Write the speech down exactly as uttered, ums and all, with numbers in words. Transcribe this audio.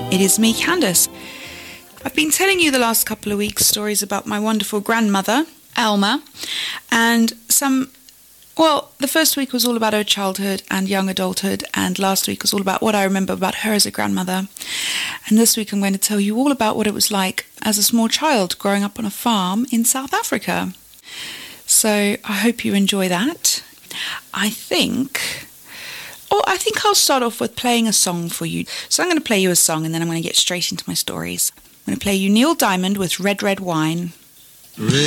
It is me, Candace. I've been telling you the last couple of weeks stories about my wonderful grandmother, Alma, and some, well, the first week was all about her childhood and young adulthood, and last week was all about what I remember about her as a grandmother. And this week I'm going to tell you all about what it was like as a small child growing up on a farm in South Africa. So I hope you enjoy that. I think... Oh, I think I'll start off with playing a song for you. So I'm going to play you a song and then I'm going to get straight into my stories. I'm going to play you Neil Diamond with Red Red Wine. Red